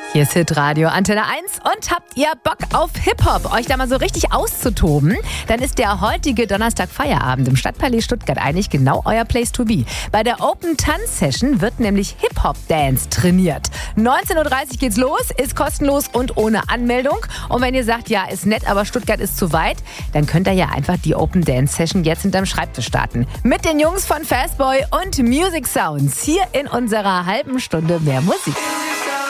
Hier ist Hitradio Antenne 1 und habt ihr Bock auf Hip-Hop, euch da mal so richtig auszutoben? Dann ist der heutige Donnerstag Feierabend im Stadtpalais Stuttgart eigentlich genau euer Place to be. Bei der Open Tanz Session wird nämlich Hip-Hop-Dance trainiert. 19.30 Uhr geht's los, ist kostenlos und ohne Anmeldung. Und wenn ihr sagt, ja, ist nett, aber Stuttgart ist zu weit, dann könnt ihr ja einfach die Open Dance Session jetzt hinterm Schreibtisch starten. Mit den Jungs von Fastboy und Music Sounds. Hier in unserer halben Stunde mehr Musik.